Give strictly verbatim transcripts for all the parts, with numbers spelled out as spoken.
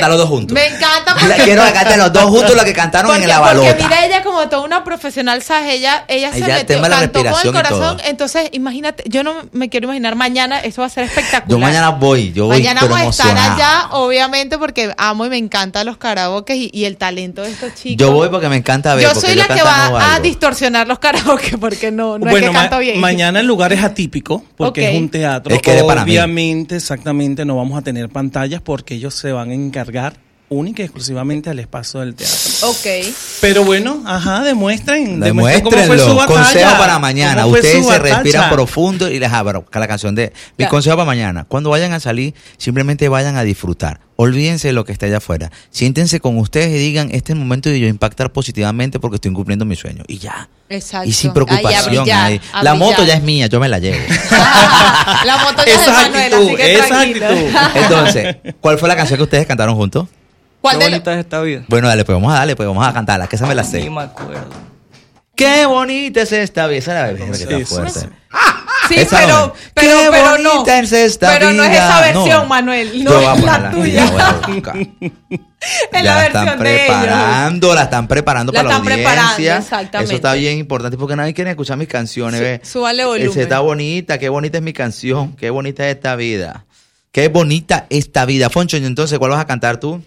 cantar los dos juntos. Me encanta porque... Quiero que canten los dos juntos lo que cantaron porque, en la balota. Porque mira, ella como toda una profesional, ¿sabes? Ella, ella se Ella metió, tema la cantó con el respiración y corazón. todo. Entonces, imagínate, yo no me quiero imaginar mañana, eso va a ser espectacular. Yo mañana voy, yo voy Mañana pero vamos a estar emocionado. allá, obviamente, porque amo y me encantan los karaoke y, y el talento de estos chicos. Yo voy porque me encanta ver. Yo porque soy yo la que cantando va a algo. distorsionar los karaoke porque no, no bueno, es que canto ma- bien. mañana el lugar es atípico porque Ok. es un teatro. Es que es de Panamá. Obviamente, exactamente, no vamos a tener pantallas porque ellos se van a encargar única y exclusivamente al espacio del teatro. Ok. Pero bueno, ajá, demuestren, demuestren cómo fue su Demuéstrenlo. batalla. Consejo para mañana. ¿Cómo fue Ustedes su se batalla? respiran profundo y les abro la canción de mi Claro. consejo para mañana. Cuando vayan a salir, simplemente vayan a disfrutar. Olvídense de lo que está allá afuera. Siéntense con ustedes y digan, este es el momento de yo impactar positivamente porque estoy cumpliendo mi sueño. Y ya. Exacto. Y sin Ahí, a preocupación. brillar, ahí. a La brillar. moto ya es mía, yo me la llevo. La moto ya es de Esa Manuel, actitud, así que esa tranquilo. actitud. Entonces, ¿cuál fue la canción que ustedes cantaron juntos? ¿Cuál Qué de lo- bonita es esta vida. Bueno, dale, pues vamos a darle, pues vamos a cantarla, que esa me la Ni sé. me acuerdo. Qué bonita es esta vida. Esa es la bebé que está Eso. fuerte. Sí, Esa pero, no. pero, Qué pero no. bonita es esta pero no es vida. esa versión, No. Manuel. No Yo voy a es la ponerla aquí, tuya. la voy a buscar. Es la Ya la versión están de ellos. preparando, la están preparando La para la están preparando, audiencia. exactamente. Eso está bien importante porque nadie quiere escuchar mis canciones. Sú- ve. súbale volumen. Esa está bonita, qué bonita es mi canción, qué bonita es esta vida. Qué bonita esta vida. Foncho, y entonces, ¿cuál vas a cantar tú?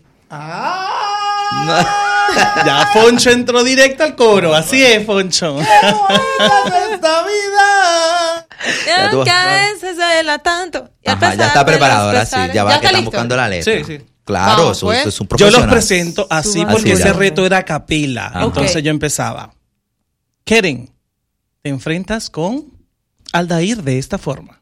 Ya Foncho entró directo al coro, así es, Foncho. esta vida. Ya tú vas- Que a veces se vela tanto. Y al Ajá, ya pesar está de preparado, los ahora sí. pesares. Ya va, que está están listo. buscando la letra. Sí, sí. Claro, Vamos, eso, pues. eso es un Yo profesional. los presento así Súbale. porque Así, ese ya. reto era a capela. Ajá. Entonces Ok. yo empezaba. Keren, te enfrentas con Aldair de esta forma.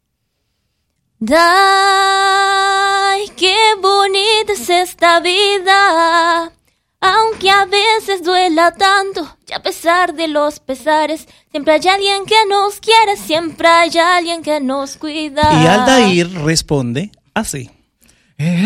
Ay, qué bonita es esta vida, aunque a veces duela tanto, y a pesar de los pesares, siempre hay alguien que nos quiere, siempre hay alguien que nos cuida. Y Aldair responde así.